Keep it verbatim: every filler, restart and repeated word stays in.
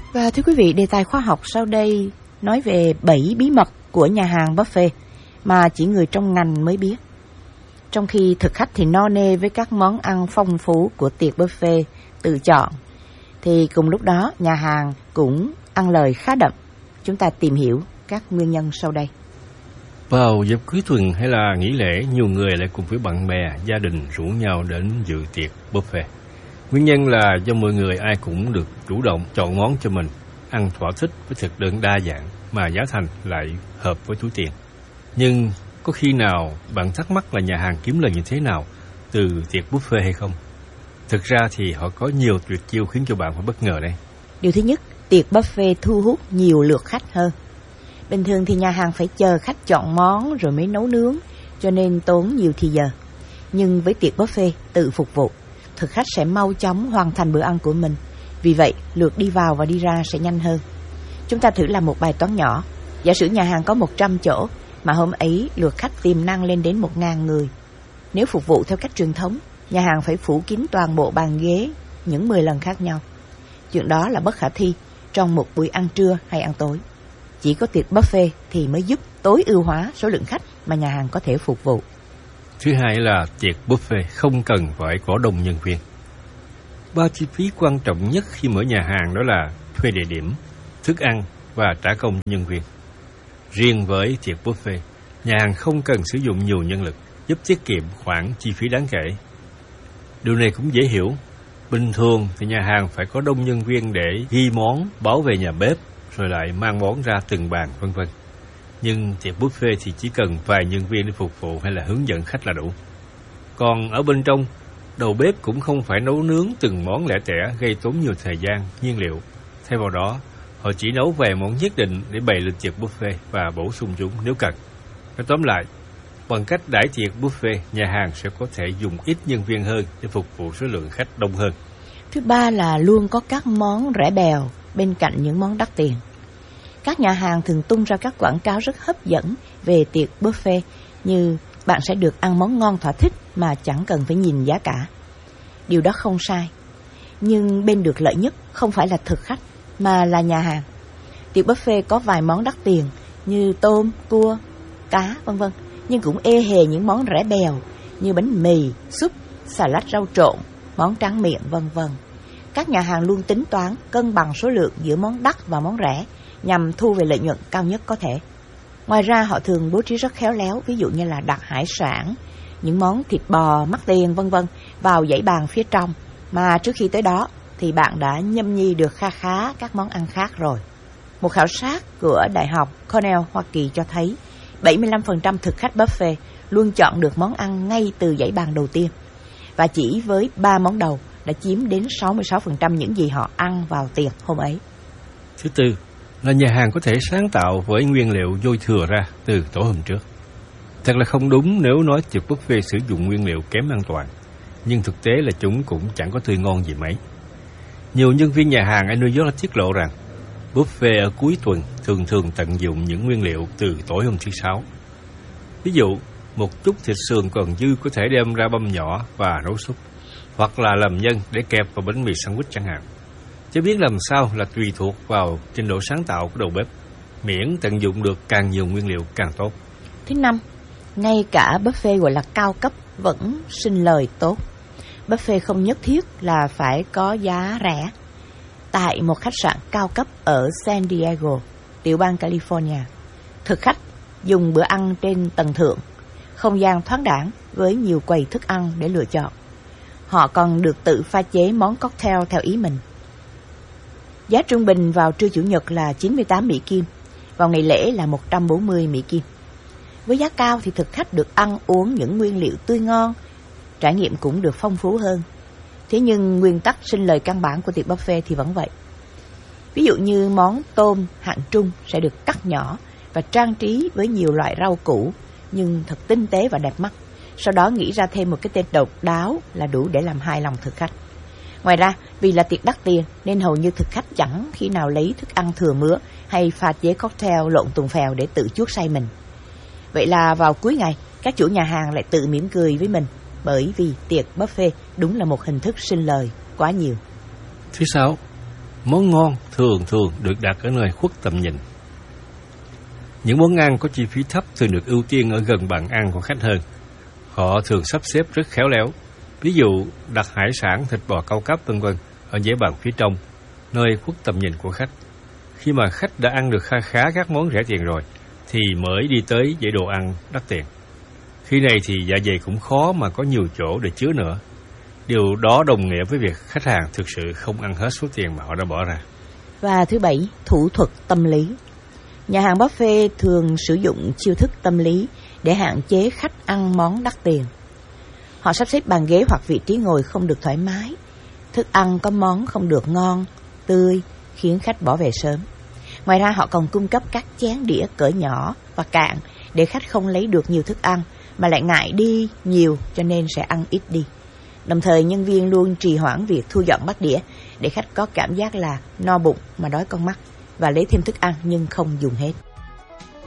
Và thưa quý vị, đề tài khoa học sau đây nói về bảy bí mật của nhà hàng buffet mà chỉ người trong ngành mới biết. Trong khi thực khách thì no nê với các món ăn phong phú của tiệc buffet tự chọn, thì cùng lúc đó nhà hàng cũng ăn lời khá đậm. Chúng ta tìm hiểu các nguyên nhân sau đây. Vào dịp cuối tuần hay là nghỉ lễ, nhiều người lại cùng với bạn bè, gia đình rủ nhau đến dự tiệc buffet. Nguyên nhân là do mọi người ai cũng được chủ động chọn món cho mình, ăn thỏa thích với thực đơn đa dạng mà giá thành lại hợp với túi tiền. Nhưng có khi nào bạn thắc mắc là nhà hàng kiếm lời như thế nào từ tiệc buffet hay không? Thực ra thì họ có nhiều tuyệt chiêu khiến cho bạn phải bất ngờ đây. Điều thứ nhất, tiệc buffet thu hút nhiều lượt khách hơn. Bình thường thì nhà hàng phải chờ khách chọn món rồi mới nấu nướng, cho nên tốn nhiều thì giờ. Nhưng với tiệc buffet tự phục vụ, thực khách sẽ mau chóng hoàn thành bữa ăn của mình. Vì vậy, lượt đi vào và đi ra sẽ nhanh hơn. Chúng ta thử làm một bài toán nhỏ. Giả sử nhà hàng có một trăm chỗ, mà hôm ấy lượt khách tiềm năng lên đến một nghìn người. Nếu phục vụ theo cách truyền thống, nhà hàng phải phủ kín toàn bộ bàn ghế những mười lần khác nhau. Chuyện đó là bất khả thi trong một buổi ăn trưa hay ăn tối. Chỉ có tiệc buffet thì mới giúp tối ưu hóa số lượng khách mà nhà hàng có thể phục vụ. Thứ hai là tiệc buffet không cần phải có đông nhân viên. Ba chi phí quan trọng nhất khi mở nhà hàng đó là thuê địa điểm, thức ăn và trả công nhân viên. Riêng với tiệc buffet, nhà hàng không cần sử dụng nhiều nhân lực, giúp tiết kiệm khoản chi phí đáng kể. Điều này cũng dễ hiểu. Bình thường thì nhà hàng phải có đông nhân viên để ghi món, báo về nhà bếp, rồi lại mang món ra từng bàn, vân vân. Nhưng tiệc buffet thì chỉ cần vài nhân viên để phục vụ hay là hướng dẫn khách là đủ. Còn ở bên trong, đầu bếp cũng không phải nấu nướng từng món lẻ tẻ gây tốn nhiều thời gian, nhiên liệu. Thay vào đó, họ chỉ nấu vài món nhất định để bày lên tiệc buffet và bổ sung chúng nếu cần. Nói tóm lại, bằng cách đãi tiệc buffet, nhà hàng sẽ có thể dùng ít nhân viên hơn để phục vụ số lượng khách đông hơn. Thứ ba là luôn có các món rẻ bèo bên cạnh những món đắt tiền. Các nhà hàng thường tung ra các quảng cáo rất hấp dẫn về tiệc buffet, như bạn sẽ được ăn món ngon thỏa thích mà chẳng cần phải nhìn giá cả. Điều đó không sai. Nhưng bên được lợi nhất không phải là thực khách mà là nhà hàng. Tiệc buffet có vài món đắt tiền như tôm, cua, cá, vân vân, nhưng cũng ê hề những món rẻ bèo như bánh mì, súp, xà lách rau trộn, món tráng miệng, vân vân. Các nhà hàng luôn tính toán cân bằng số lượng giữa món đắt và món rẻ nhằm thu về lợi nhuận cao nhất có thể. Ngoài ra họ thường bố trí rất khéo léo, ví dụ như là đặt hải sản, những món thịt bò, mắc tiền, vân vân vào dãy bàn phía trong, mà trước khi tới đó thì bạn đã nhâm nhi được kha khá các món ăn khác rồi. Một khảo sát của Đại học Cornell, Hoa Kỳ cho thấy bảy mươi lăm phần trăm thực khách buffet luôn chọn được món ăn ngay từ dãy bàn đầu tiên. Và chỉ với ba món đầu đã chiếm đến sáu mươi sáu phần trăm những gì họ ăn vào tiệc hôm ấy. Thứ tư là nhà hàng có thể sáng tạo với nguyên liệu dôi thừa ra từ tối hôm trước. Thật là không đúng nếu nói tiệc buffet sử dụng nguyên liệu kém an toàn, nhưng thực tế là chúng cũng chẳng có tươi ngon gì mấy. Nhiều nhân viên nhà hàng ở New York tiết lộ rằng buffet ở cuối tuần thường thường tận dụng những nguyên liệu từ tối hôm thứ Sáu. Ví dụ, một chút thịt sườn còn dư có thể đem ra băm nhỏ và nấu súp, hoặc là làm nhân để kẹp vào bánh mì sandwich chẳng hạn. Chứ biết làm sao là tùy thuộc vào trình độ sáng tạo của đầu bếp, miễn tận dụng được càng nhiều nguyên liệu càng tốt. Thứ năm, ngay cả buffet gọi là cao cấp vẫn sinh lời tốt. Buffet không nhất thiết là phải có giá rẻ. Tại một khách sạn cao cấp ở San Diego, tiểu bang California, thực khách dùng bữa ăn trên tầng thượng, không gian thoáng đãng với nhiều quầy thức ăn để lựa chọn. Họ còn được tự pha chế món cocktail theo ý mình. Giá trung bình vào trưa Chủ nhật là chín mươi tám Mỹ Kim, vào ngày lễ là một trăm bốn mươi Mỹ Kim. Với giá cao thì thực khách được ăn uống những nguyên liệu tươi ngon, trải nghiệm cũng được phong phú hơn. Thế nhưng nguyên tắc sinh lời căn bản của tiệc buffet thì vẫn vậy. Ví dụ như món tôm hạng trung sẽ được cắt nhỏ và trang trí với nhiều loại rau củ nhưng thật tinh tế và đẹp mắt. Sau đó nghĩ ra thêm một cái tên độc đáo là đủ để làm hài lòng thực khách. Ngoài ra, vì là tiệc đắt tiền nên hầu như thực khách chẳng khi nào lấy thức ăn thừa mứa hay pha chế cocktail lộn tùng phèo để tự chuốc say mình. Vậy là vào cuối ngày, các chủ nhà hàng lại tự mỉm cười với mình, bởi vì tiệc buffet đúng là một hình thức sinh lời quá nhiều. Thứ sáu, Món ngon thường thường được đặt ở nơi khuất tầm nhìn. Những món ăn có chi phí thấp thường được ưu tiên ở gần bàn ăn của khách hơn. Họ thường sắp xếp rất khéo léo. Ví dụ đặt hải sản, thịt bò cao cấp vân vân ở dãy bàn phía trong, nơi khuất tầm nhìn của khách. Khi mà khách đã ăn được kha khá các món rẻ tiền rồi, thì mới đi tới dãy đồ ăn đắt tiền. Khi này thì dạ dày cũng khó mà có nhiều chỗ để chứa nữa. Điều đó đồng nghĩa với việc khách hàng thực sự không ăn hết số tiền mà họ đã bỏ ra. Và thứ bảy, thủ thuật tâm lý. Nhà hàng buffet thường sử dụng chiêu thức tâm lý để hạn chế khách ăn món đắt tiền. Họ sắp xếp bàn ghế hoặc vị trí ngồi không được thoải mái. Thức ăn có món không được ngon, tươi, khiến khách bỏ về sớm. Ngoài ra họ còn cung cấp các chén đĩa cỡ nhỏ và cạn để khách không lấy được nhiều thức ăn mà lại ngại đi nhiều cho nên sẽ ăn ít đi. Đồng thời nhân viên luôn trì hoãn việc thu dọn bát đĩa để khách có cảm giác là no bụng mà đói con mắt và lấy thêm thức ăn nhưng không dùng hết.